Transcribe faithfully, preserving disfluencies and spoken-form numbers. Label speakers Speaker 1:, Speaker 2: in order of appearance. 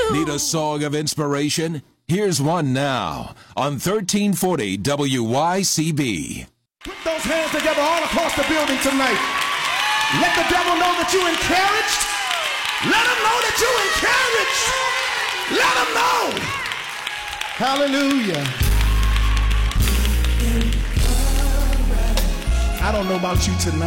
Speaker 1: Need a song of inspiration? Here's one now on thirteen forty W Y C B.
Speaker 2: Put those hands together all across the building tonight. Let the devil know that you're encouraged. Let him know that you're encouraged. Let him know. Hallelujah. I don't know about you tonight.